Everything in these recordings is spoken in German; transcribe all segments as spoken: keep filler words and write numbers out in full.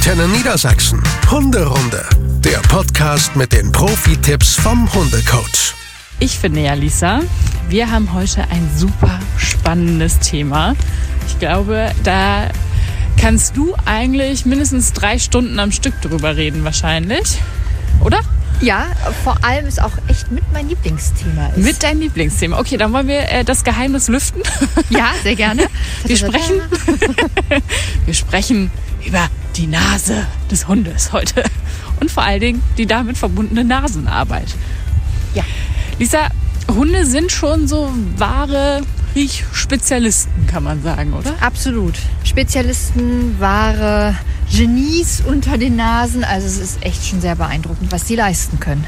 Antenne Niedersachsen. Hunderunde. Der Podcast mit den Profi-Tipps vom Hundecoach. Ich finde ja, Lisa, wir haben heute ein super spannendes Thema. Ich glaube, da kannst du eigentlich mindestens drei Stunden am Stück drüber reden wahrscheinlich, oder? Ja, vor allem ist auch echt mit mein Lieblingsthema ist. Mit deinem Lieblingsthema. Okay, dann wollen wir äh, das Geheimnis lüften. Ja, sehr gerne. Wir sprechen, wir sprechen über die Nase des Hundes heute und vor allen Dingen die damit verbundene Nasenarbeit. Ja. Lisa, Hunde sind schon so wahre Riechspezialisten, kann man sagen, oder? Absolut. Spezialisten, wahre Genies unter den Nasen. Also es ist echt schon sehr beeindruckend, was sie leisten können.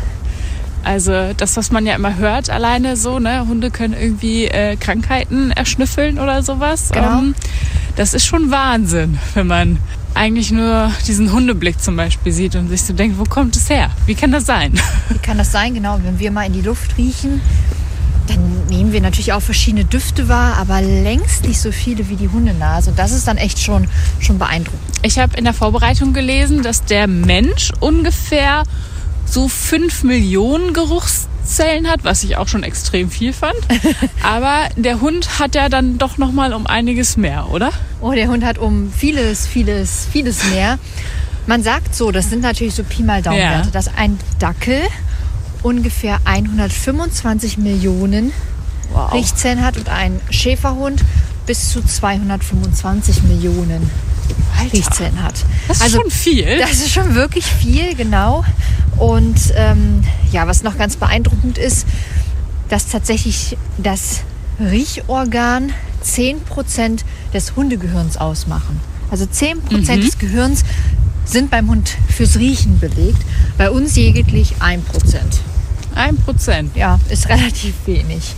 Also das, was man ja immer hört, alleine so, ne, Hunde können irgendwie äh, Krankheiten erschnüffeln oder sowas. Genau. Ähm, das ist schon Wahnsinn, wenn man eigentlich nur diesen Hundeblick zum Beispiel sieht und sich so denkt, wo kommt es her? Wie kann das sein? Wie kann das sein? Genau, wenn wir mal in die Luft riechen, dann nehmen wir natürlich auch verschiedene Düfte wahr, aber längst nicht so viele wie die Hundenase. Und das ist dann echt schon, schon beeindruckend. Ich habe in der Vorbereitung gelesen, dass der Mensch ungefähr so fünf Millionen Geruchszellen hat, was ich auch schon extrem viel fand. Aber der Hund hat ja dann doch noch mal um einiges mehr, oder? Oh, der Hund hat um vieles, vieles, vieles mehr. Man sagt so, das sind natürlich so Pi mal Daumenwerte, Ja. dass ein Dackel ungefähr hundertfünfundzwanzig Millionen Wow. Riechzellen hat und ein Schäferhund bis zu zweihundertfünfundzwanzig Millionen Alter, Riechzellen hat. das ist Also schon viel. das ist schon wirklich viel, genau. Und ähm, ja, was noch ganz beeindruckend ist, dass tatsächlich das Riechorgan zehn Prozent des Hundegehirns ausmachen. Also zehn Prozent Mhm. des Gehirns sind beim Hund fürs Riechen belegt. Bei uns lediglich ein Prozent. Ein Prozent. Ja, ist relativ wenig.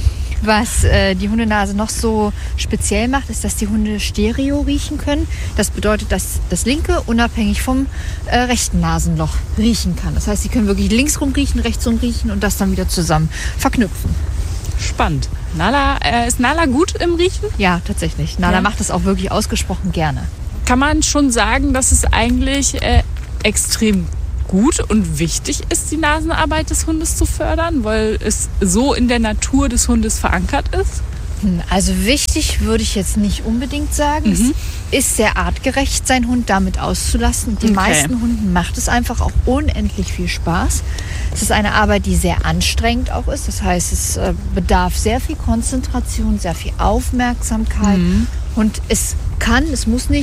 Was äh, die Hundenase noch so speziell macht, ist, dass die Hunde Stereo riechen können. Das bedeutet, dass das linke unabhängig vom äh, rechten Nasenloch riechen kann. Das heißt, sie können wirklich links rum riechen, rechts rum riechen und das dann wieder zusammen verknüpfen. Spannend. Nala, äh, ist Nala gut im Riechen? Ja, tatsächlich. Nala Ja. macht das auch wirklich ausgesprochen gerne. Kann man schon sagen, dass es eigentlich äh, extrem gut und wichtig ist, die Nasenarbeit des Hundes zu fördern, weil es so in der Natur des Hundes verankert ist? Hm, Also wichtig würde ich jetzt nicht unbedingt sagen. Mhm. Es ist sehr artgerecht, seinen Hund damit auszulassen. Den Okay. meisten Hunden macht es einfach auch unendlich viel Spaß. Es ist eine Arbeit, die sehr anstrengend auch ist. Das heißt, es äh, bedarf sehr viel Konzentration, sehr viel Aufmerksamkeit. Mhm. Und es kann, es muss nicht